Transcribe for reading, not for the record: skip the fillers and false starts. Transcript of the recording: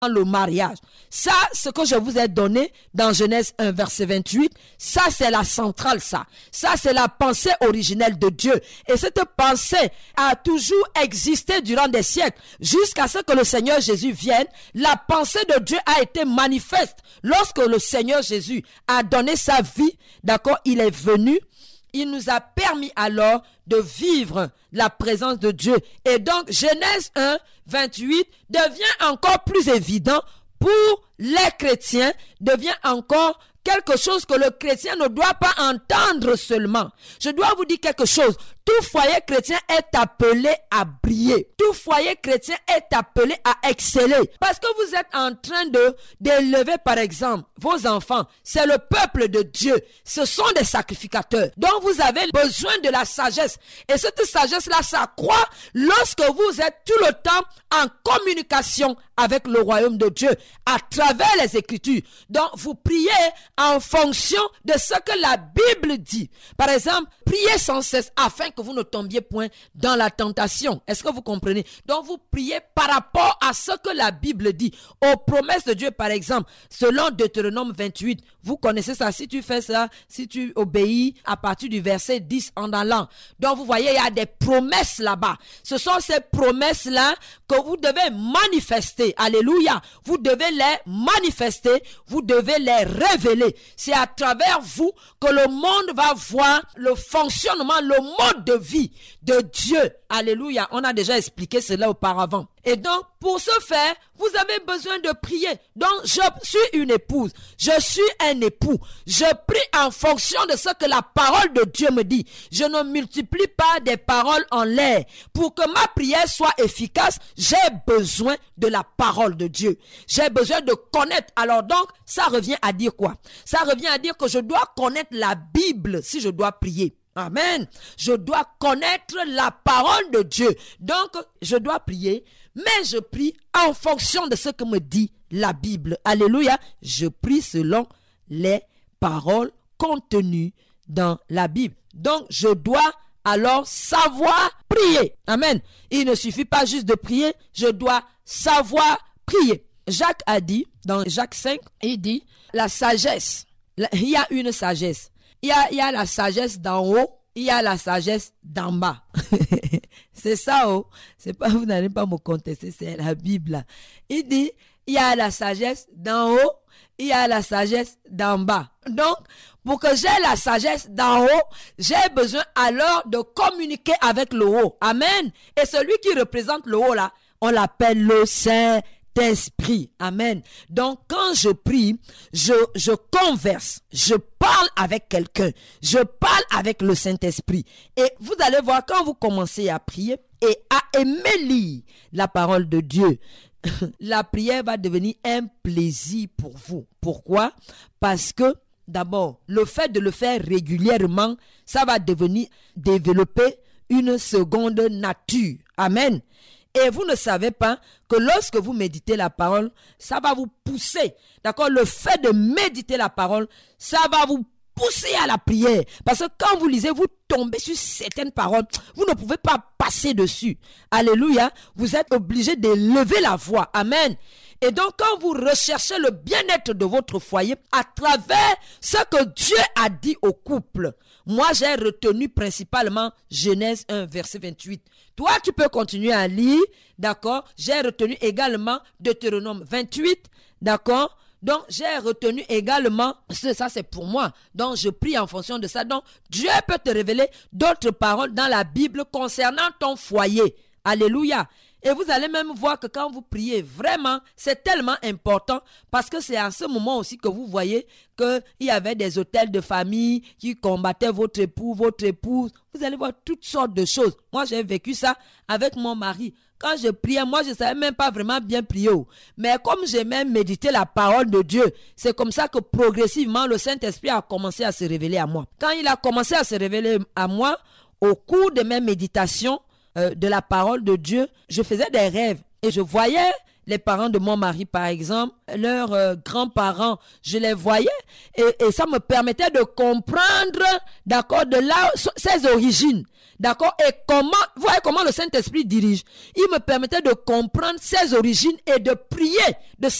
le mariage. Ça, ce que je vous ai donné dans Genèse 1, verset 28, ça c'est la centrale, ça. Ça c'est la pensée originelle de Dieu. Et cette pensée a toujours existé durant des siècles, jusqu'à ce que le Seigneur Jésus vienne. La pensée de Dieu a été manifeste. Lorsque le Seigneur Jésus a donné sa vie, d'accord, il est venu. Il nous a permis alors de vivre la présence de Dieu. Et donc, Genèse 1, 28 devient encore plus évident pour les chrétiens, devient encore quelque chose que le chrétien ne doit pas entendre seulement. Je dois vous dire quelque chose. Tout foyer chrétien est appelé à briller. Tout foyer chrétien est appelé à exceller. Parce que vous êtes en train d'élever, par exemple, vos enfants. C'est le peuple de Dieu. Ce sont des sacrificateurs. Donc vous avez besoin de la sagesse. Et cette sagesse-là s'accroît lorsque vous êtes tout le temps en communication avec le royaume de Dieu à travers les Écritures. Donc vous priez en fonction de ce que la Bible dit. Par exemple, priez sans cesse afin que vous ne tombiez point dans la tentation. Est-ce que vous comprenez? Donc vous priez par rapport à ce que la Bible dit, aux promesses de Dieu. Par exemple, selon Deutéronome 28, vous connaissez ça, si tu fais ça, si tu obéis à partir du verset 10 en allant. Donc vous voyez, il y a des promesses là-bas. Ce sont ces promesses-là que vous devez manifester. Alléluia. Vous devez les manifester, vous devez les révéler. C'est à travers vous que le monde va voir le fonctionnement, le mode de vie de Dieu. Alléluia. On a déjà expliqué cela auparavant. Et donc, pour ce faire, vous avez besoin de prier. Donc, je suis une épouse. Je suis un époux. Je prie en fonction de ce que la parole de Dieu me dit. Je ne multiplie pas des paroles en l'air. Pour que ma prière soit efficace, j'ai besoin de la parole de Dieu. J'ai besoin de connaître. Alors donc, ça revient à dire quoi? Ça revient à dire que je dois connaître la Bible si je dois prier. Amen. Je dois connaître la parole de Dieu. Donc, je dois prier, mais je prie en fonction de ce que me dit la Bible. Alléluia. Je prie selon les paroles contenues dans la Bible. Donc, je dois alors savoir prier. Amen. Il ne suffit pas juste de prier, je dois savoir prier. Jacques a dit, dans Jacques 5, il dit, la sagesse. Il y a une sagesse. Il y a la sagesse d'en haut, il y a la sagesse d'en bas. C'est ça, oh. C'est pas, vous n'allez pas me contester, c'est la Bible. Il dit, il y a la sagesse d'en haut, il y a la sagesse d'en bas. Donc, pour que j'ai la sagesse d'en haut, j'ai besoin alors de communiquer avec le haut. Amen. Et celui qui représente le haut là, on l'appelle le Saint-Esprit. Amen. Donc, quand je prie, je converse, je parle avec quelqu'un, je parle avec le Saint-Esprit. Et vous allez voir, quand vous commencez à prier et à aimer lire la parole de Dieu, la prière va devenir un plaisir pour vous. Pourquoi? Parce que d'abord, le fait de le faire régulièrement, ça va développer une seconde nature. Amen. Et vous ne savez pas que lorsque vous méditez la parole, ça va vous pousser. D'accord? Le fait de méditer la parole, ça va vous pousser à la prière. Parce que quand vous lisez, vous tombez sur certaines paroles, vous ne pouvez pas passer dessus. Alléluia. Vous êtes obligé de lever la voix. Amen. Et donc, quand vous recherchez le bien-être de votre foyer à travers ce que Dieu a dit au couple, moi, j'ai retenu principalement Genèse 1, verset 28. Toi, tu peux continuer à lire, d'accord? J'ai retenu également Deutéronome 28, d'accord? Donc, j'ai retenu également, ça c'est pour moi, donc je prie en fonction de ça. Donc, Dieu peut te révéler d'autres paroles dans la Bible concernant ton foyer. Alléluia. Et vous allez même voir que quand vous priez, vraiment, c'est tellement important parce que c'est à ce moment aussi que vous voyez qu'il y avait des hôtels de famille qui combattaient votre époux, votre épouse. Vous allez voir toutes sortes de choses. Moi, j'ai vécu ça avec mon mari. Quand je priais, moi, je ne savais même pas vraiment bien prier. Mais comme j'ai même médité la parole de Dieu, c'est comme ça que progressivement, le Saint-Esprit a commencé à se révéler à moi. Quand il a commencé à se révéler à moi, au cours de mes méditations, de la parole de Dieu, je faisais des rêves et je voyais les parents de mon mari, par exemple, leurs grands-parents, je les voyais et ça me permettait de comprendre, d'accord, de là, ses origines. D'accord? Et comment, vous voyez comment le Saint-Esprit dirige. Il me permettait de comprendre ses origines et de prier, de